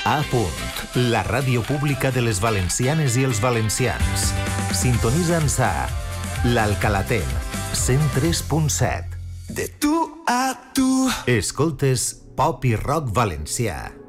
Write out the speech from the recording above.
A Punt, la ràdio pública de les valencianes i els valencians. Sintonitza'ns a l'Alcalaten, 103.7. De tu a tu. Escoltes pop i rock valencià.